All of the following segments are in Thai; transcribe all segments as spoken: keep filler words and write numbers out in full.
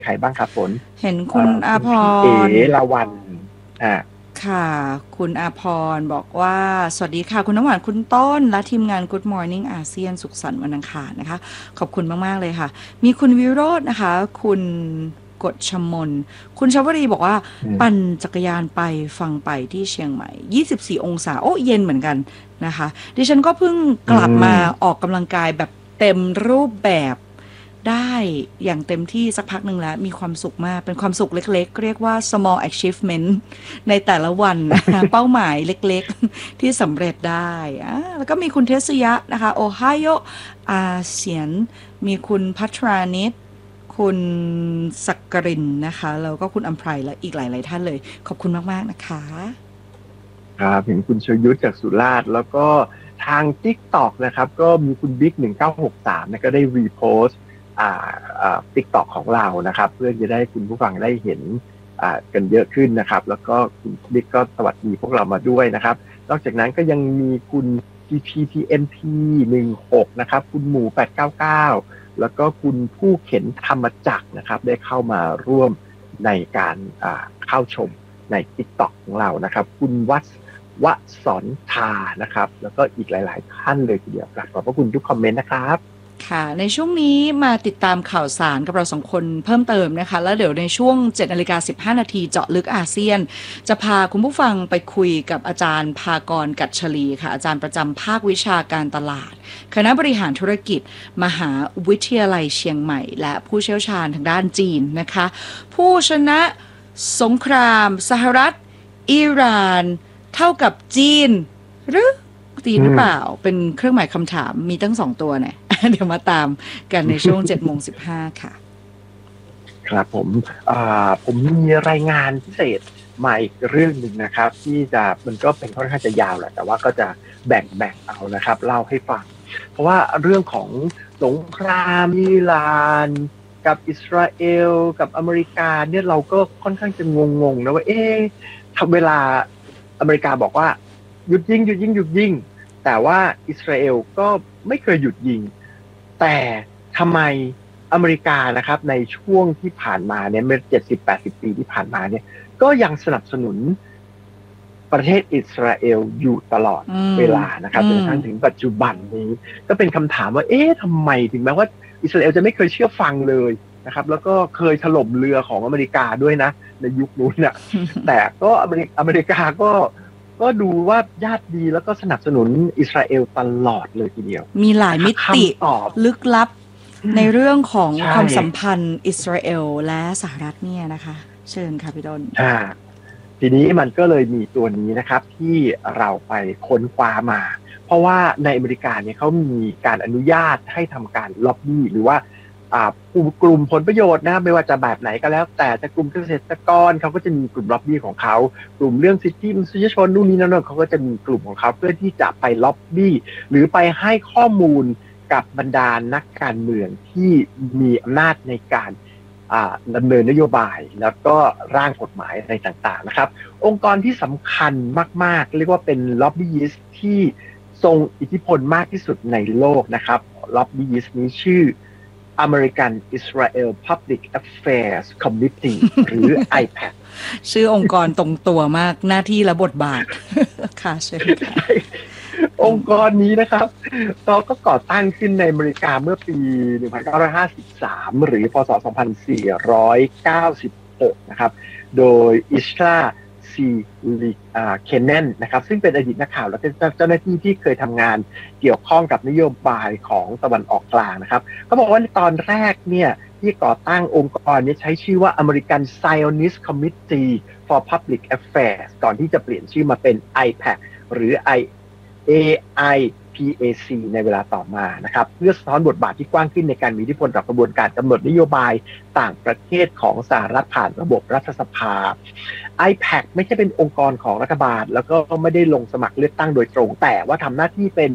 ใครบ้างครับฝนเห็นเอ่คุณออาพคุณพี่เอรราวันอ่าค่ะคุณอาพรบอกว่าสวัสดีค่ะคุณน้ำหวานคุณต้นและทีมงาน Good Morning อาเซียนสุขสันต์วันอังคารนะคะขอบคุณมากๆเลยค่ะมีคุณวิโรจน์นะคะคุณกฎชมนคุณชวรีบอกว่าอืมปั่นจักรยานไปฟังไปที่เชียงใหม่ยี่สิบสี่องศาโอ้เย็นเหมือนกันนะคะดิฉันก็เพิ่งอืกลับมามออกกำลังกายแบบเต็มรูปแบบได้อย่างเต็มที่สักพักหนึ่งแล้วมีความสุขมากเป็นความสุขเล็กๆเรียกว่า small achievement ในแต่ละวันนะคะเป้าหมายเล็กๆที่สำเร็จได้อ่าแล้วก็มีคุณเทสยะนะคะโอไฮโออาเซียนมีคุณพัทรานิตคุณสักกรินนะคะแล้วก็คุณอัมไพรและอีกหลายๆท่านเลยขอบคุณมากๆนะคะครับเห็นคุณชยุทธจากสุราษฎร์แล้วก็ทาง TikTok นะครับก็มีคุณบิ๊กหนึ่งเก้าหกสามนะก็ได้รีโพสต์อ่าอ่า TikTok ของเรานะครับเพื่อจะได้คุณผู้ฟังได้เห็นอ่ากันเยอะขึ้นนะครับแล้วก็คุณบิ๊กก็สวัสดีพวกเรามาด้วยนะครับนอกจากนั้นก็ยังมีคุณ จี พี ที เอ็น พี หนึ่งหกนะครับคุณหมูแปดเก้าเก้าแล้วก็คุณผู้เข็นธรรมจักรนะครับได้เข้ามาร่วมในการอ่าเข้าชมใน TikTok ของเรานะครับคุณวัด วสอนทานะครับแล้วก็อีกหลายๆท่านเลยทีเดียวกราบขอบพระคุณทุกคอมเมนต์นะครับค่ะในช่วงนี้มาติดตามข่าวสารกับเราสองคนเพิ่มเติมนะคะแล้วเดี๋ยวในช่วงเจ็ดนาฬิกาสิบห้านาทีเจาะลึกอาเซียนจะพาคุณผู้ฟังไปคุยกับอาจารย์ภากรกัจฉลีค่ะอาจารย์ประจำภาควิชาการตลาดคณะบริหารธุรกิจมหาวิทยาลัยเชียงใหม่และผู้เชี่ยวชาญทางด้านจีนนะคะผู้ชนะสงครามสหรัฐอิหร่านเท่ากับจีนหรือจีนอืมหรือเปล่าเป็นเครื่องหมายคำถามมีตั้งสองตัวเนี่ย เดี๋ยวมาตามกันในช่วงเจ็ดโมงสิบห้าค่ะครับผมอ่าผมมีรายงานพิเศษมาอีกเรื่องหนึ่งนะครับที่จะมันก็เป็นค่อนข้างจะยาวแหละแต่ว่าก็จะแบ่งแบ่งเอานะครับเล่าให้ฟังเพราะว่าเรื่องของสงครามอิหร่านกับอิสราเอลกับอเมริกาเนี่ยเราก็ค่อนข้างจะงงๆนะว่าเอ๊ะทำเวลาอเมริกาบอกว่าหยุดยิงหยุดยิงหยุดยิงแต่ว่าอิสราเอลก็ไม่เคยหยุดยิงแต่ทำไม อเมริกานะครับในช่วงที่ผ่านมาเนี่ยเมื่อเจ็ดสิบแปดสิบปีที่ผ่านมาเนี่ยก็ยังสนับสนุนประเทศอิสราเอลอยู่ตลอดอืมเวลานะครับอืมจนกระทั่งถึงปัจจุบันนี้ก็เป็นคำถามว่าเอ๊ะทำไมถึงแม้ว่าอิสราเอลจะไม่เคยเชื่อฟังเลยนะครับแล้วก็เคยถล่มเรือของอเมริกาด้วยนะในยุคนู้นน่ะแต่ก็อเมริกอเมริกาก็ก็ดูว่าญาติดีแล้วก็สนับสนุนอิสราเอลตลอดเลยทีเดียวมีหลายนะครับมิติคำตอบลึกลับในเรื่องของใช่ความสัมพันธ์อิสราเอลและสหรัฐเนี่ยนะคะเชิญค่ะพี่ดนอ่า ทีนี้มันก็เลยมีตัวนี้นะครับที่เราไปค้นคว้ามา เพราะว่าในอเมริกาเนี่ยเขามีการอนุญาตให้ทำการล็อบบี้หรือว่าอ่ากลุ่มผลประโยชน์นะไม่ว่าจะแบบไหนก็แล้วแต่จะกลุ่มเกษตรกรเขาก็จะมีกลุ่มล็อบบี้ของเขากลุ่มเรื่องสิทธิมนุษยชนนู่นนี่นั่นเขาก็จะมีกลุ่มของเขาเพื่อที่จะไปล็อบบี้หรือไปให้ข้อมูลกับบรรดานักการเมืองที่มีอำนาจในการดำเนินนโยบายแล้วก็ร่างกฎหมายอะไรต่างๆนะครับองค์กรที่สำคัญมากๆเรียกว่าเป็นล็อบบี้ยิสต์ที่ทรงอิทธิพลมากที่สุดในโลกนะครับล็อบบี้ยิสต์นี้ชื่อ American Israel Public Affairs Committee หรือ ไอ พี เอ ซีชื่อองค์กรตรงตัวมากหน้าที่และบทบาทค่ะเชิญค่ะองค์กรนี้นะครับเราก็ก่อตั้งขึ้นในอเมริกาเมื่อปี หนึ่งพันเก้าร้อยห้าสิบสาม หรือพศ สองพันสี่ร้อยเก้าสิบหก นะครับโดยอิชลาซีลิเคนเนนนะครับซึ่งเป็นอดีตนักข่าวและเป็นเจ้าหน้าที่ที่เคยทำงานเกี่ยวข้องกับนโยบายของตะวันออกกลางนะครับเขาบอกว่าในตอนแรกเนี่ยที่ก่อตั้งองค์กรนี้ใช้ชื่อว่า American Zionist Committee for Public Affairs ก่อนที่จะเปลี่ยนชื่อมาเป็น ไอ พี เอ ซี หรือ ไอ เอ ไอ พี เอ ซี ในเวลาต่อมานะครับเพื่อสะท้อนบทบาทที่กว้างขึ้นในการมีอิทธิพลต่อกระบวนการกำหนดนโยบายต่างประเทศของสหรัฐผ่านระบบรัฐสภา ไอ พี เอ ซี ไม่ใช่เป็นองค์กรของรัฐบาลแล้วก็ไม่ได้ลงสมัครเลือกตั้งโดยตรงแต่ว่าทำหน้าที่เป็น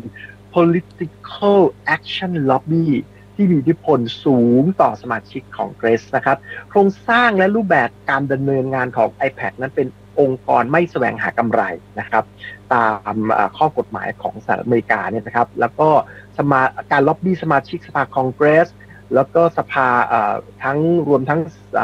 political action lobby ที่มีอิทธิพลสูงต่อสมาชิกของเกรสนะครับโครงสร้างและรูปแบบการดำเนินงานของ ไอ พี เอ ซี นั้นเป็นองค์กรไม่แสวงหากำไรนะครับตามข้อกฎหมายของสหรัฐอเมริกาเนี่ยนะครับแล้วก็สมาการล็อบบี้สมาชิกสภาคองเกรสแล้วก็สภาทั้งรวมทั้ง